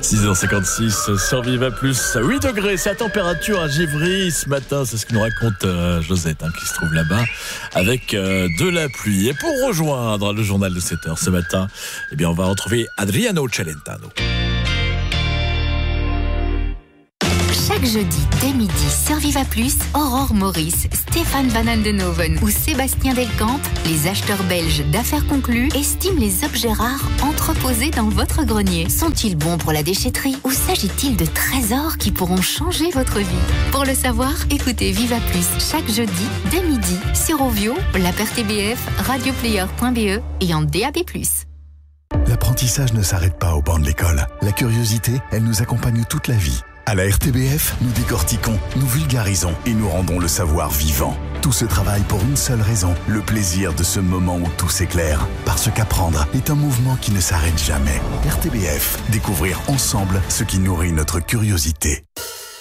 6h56 sur Viva Plus, 8 degrés, c'est la température à Givry ce matin, c'est ce que nous raconte Josette qui se trouve là-bas avec de la pluie. Et pour rejoindre le journal de 7h ce matin, eh bien on va retrouver Adriano Celentano. Chaque jeudi dès midi sur Viva Plus, Aurore Maurice, Stéphane Van Andenhoven ou Sébastien Delcamp, les acheteurs belges d'affaires conclues, estiment les objets rares entreposés dans votre grenier. Sont-ils bons pour la déchetterie ou s'agit-il de trésors qui pourront changer votre vie? Pour le savoir, écoutez Viva Plus chaque jeudi dès midi sur Ovio, la RTBF, radioplayer.be et en DAB+. L'apprentissage ne s'arrête pas au banc de l'école. La curiosité, elle nous accompagne toute la vie. À la RTBF, nous décortiquons, nous vulgarisons et nous rendons le savoir vivant. Tout ce travail pour une seule raison, le plaisir de ce moment où tout s'éclaire. Parce qu'apprendre est un mouvement qui ne s'arrête jamais. RTBF, découvrir ensemble ce qui nourrit notre curiosité.